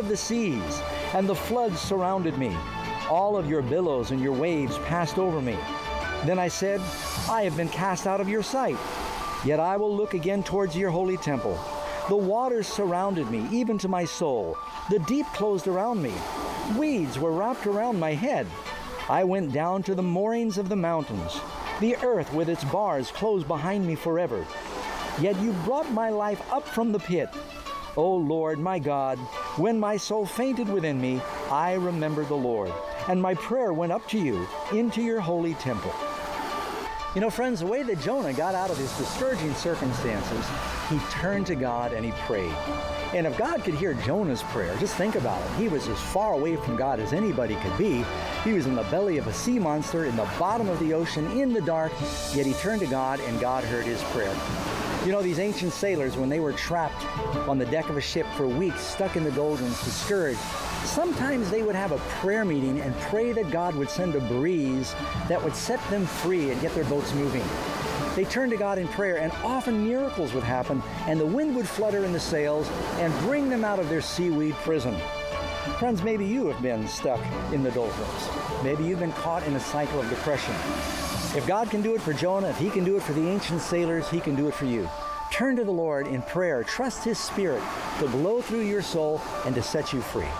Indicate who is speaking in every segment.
Speaker 1: the seas, and the floods surrounded me. All of your billows and your waves passed over me. Then I said, I have been cast out of your sight. Yet I will look again towards your holy temple. The waters surrounded me, even to my soul. The deep closed around me. Weeds were wrapped around my head. I went down to the moorings of the mountains. The earth with its bars closed behind me forever. Yet you brought my life up from the pit. O Lord, my God, when my soul fainted within me, I remembered the Lord, and my prayer went up to you, into your holy temple. You know, friends, the way that Jonah got out of his discouraging circumstances, he turned to God and he prayed. And if God could hear Jonah's prayer, just think about it. He was as far away from God as anybody could be. He was in the belly of a sea monster, in the bottom of the ocean, in the dark, yet he turned to God and God heard his prayer. You know, these ancient sailors, when they were trapped on the deck of a ship for weeks, stuck in the doldrums, discouraged, sometimes they would have a prayer meeting and pray that God would send a breeze that would set them free and get their boats moving. They turned to God in prayer, and often miracles would happen, and the wind would flutter in the sails and bring them out of their seaweed prison. Friends, maybe you have been stuck in the doldrums. Maybe you've been caught in a cycle of depression. If God can do it for Jonah, if he can do it for the ancient sailors, he can do it for you. Turn to the Lord in prayer. Trust his Spirit to blow through your soul and to set you free.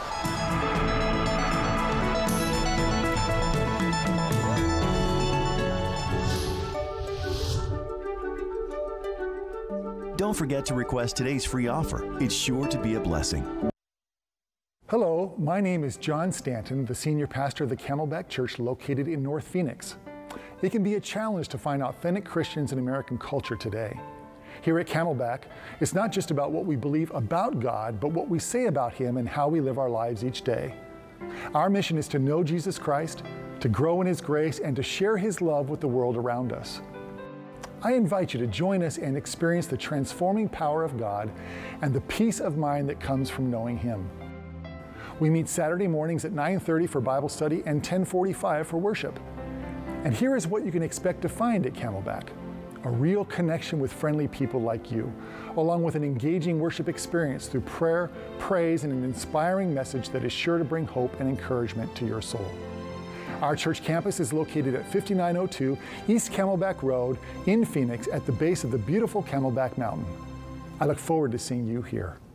Speaker 2: Don't forget to request today's free offer. It's sure to be a blessing.
Speaker 3: Hello, my name is John Stanton, the senior pastor of the Camelback Church located in North Phoenix. It can be a challenge to find authentic Christians in American culture today. Here at Camelback, it's not just about what we believe about God, but what we say about Him and how we live our lives each day. Our mission is to know Jesus Christ, to grow in His grace, and to share His love with the world around us. I invite you to join us and experience the transforming power of God and the peace of mind that comes from knowing Him. We meet Saturday mornings at 9:30 for Bible study and 10:45 for worship. And here is what you can expect to find at Camelback: a real connection with friendly people like you, along with an engaging worship experience through prayer, praise, and an inspiring message that is sure to bring hope and encouragement to your soul. Our church campus is located at 5902 East Camelback Road in Phoenix at the base of the beautiful Camelback Mountain. I look forward to seeing you here.